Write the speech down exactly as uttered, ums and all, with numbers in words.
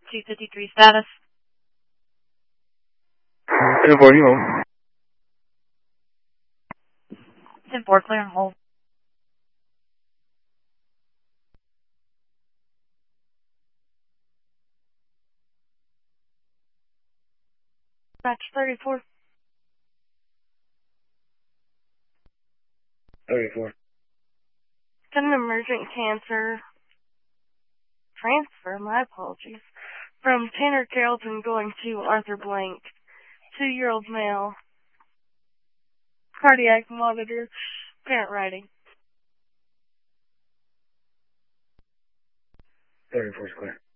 two fifty-three status. ten four, you home. ten four, clear and hold. Batch thirty-four. thirty-four. Got an emergent cancer transfer, my apologies, from Tanner Carrollton going to Arthur Blank. Two-year-old male. Cardiac monitor. Parent writing. thirty-four is clear.